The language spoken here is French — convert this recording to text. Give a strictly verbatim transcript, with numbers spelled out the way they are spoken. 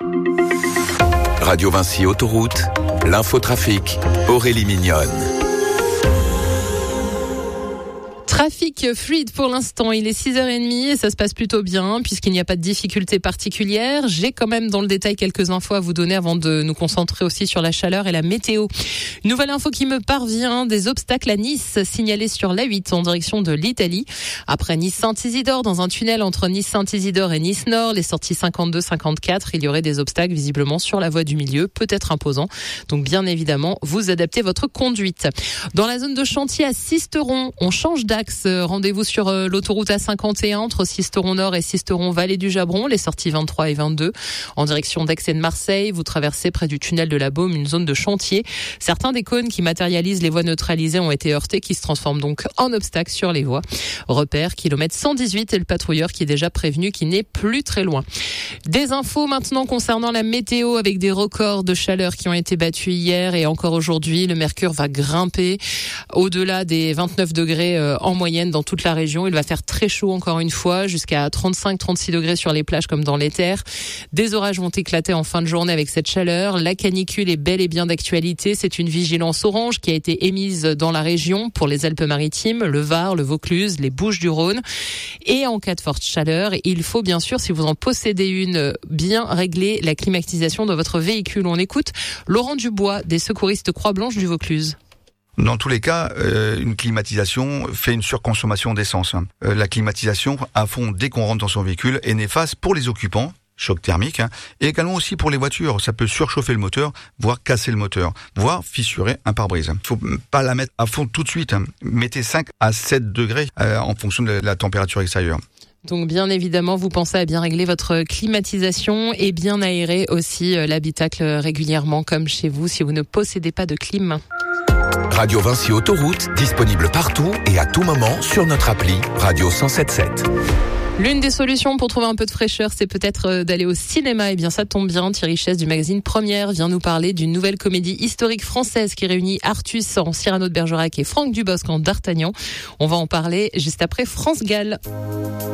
Radio Vinci Autoroute, l'infotrafic, Aurélie Mignonne. Trafic fluide pour l'instant, il est six heures trente et ça se passe plutôt bien puisqu'il n'y a pas de difficultés particulières. J'ai quand même dans le détail quelques infos à vous donner avant de nous concentrer aussi sur la chaleur et la météo. Une nouvelle info qui me parvient, des obstacles à Nice signalés sur l'A huit en direction de l'Italie. Après Nice-Saint-Isidore, dans un tunnel entre Nice-Saint-Isidore et Nice-Nord, les sorties cinquante-deux cinquante-quatre, il y aurait des obstacles visiblement sur la voie du milieu, peut-être imposants. Donc bien évidemment, vous adaptez votre conduite. Dans la zone de chantier à Sisteron, on change d'axe. Rendez-vous sur l'autoroute A cinquante et un entre Sisteron Nord et Sisteron Vallée du Jabron, les sorties vingt-trois et vingt-deux. En direction d'Aix et de Marseille, vous traversez près du tunnel de la Baume une zone de chantier. Certains des cônes qui matérialisent les voies neutralisées ont été heurtés, qui se transforment donc en obstacles sur les voies. Repère, kilomètre cent dix-huit et le patrouilleur qui est déjà prévenu, qui n'est plus très loin. Des infos maintenant concernant la météo avec des records de chaleur qui ont été battus hier et encore aujourd'hui. Le mercure va grimper au-delà des vingt-neuf degrés en moyenne dans toute la région. Il va faire très chaud encore une fois, jusqu'à trente-cinq trente-six degrés sur les plages comme dans les terres. Des orages vont éclater en fin de journée avec cette chaleur. La canicule est bel et bien d'actualité. C'est une vigilance orange qui a été émise dans la région pour les Alpes-Maritimes, le Var, le Vaucluse, les Bouches-du-Rhône. Et en cas de forte chaleur, il faut bien sûr, si vous en possédez une, bien régler la climatisation de votre véhicule. On écoute Laurent Dubois des secouristes Croix-Blanche du Vaucluse. Dans tous les cas, euh, une climatisation fait une surconsommation d'essence. Euh, la climatisation à fond dès qu'on rentre dans son véhicule est néfaste pour les occupants, choc thermique, hein, et également aussi pour les voitures. Ça peut surchauffer le moteur, voire casser le moteur, voire fissurer un pare-brise. Il faut pas la mettre à fond tout de suite. Mettez cinq à sept degrés euh, en fonction de la température extérieure. Donc bien évidemment, vous pensez à bien régler votre climatisation et bien aérer aussi l'habitacle régulièrement comme chez vous si vous ne possédez pas de clim. Radio Vinci Autoroute, disponible partout et à tout moment sur notre appli Radio cent sept sept. L'une des solutions pour trouver un peu de fraîcheur, c'est peut-être d'aller au cinéma. Et bien ça tombe bien, Thierry Chess du magazine Première vient nous parler d'une nouvelle comédie historique française qui réunit Artus en Cyrano de Bergerac et Franck Dubosc en D'Artagnan. On va en parler juste après France Gall.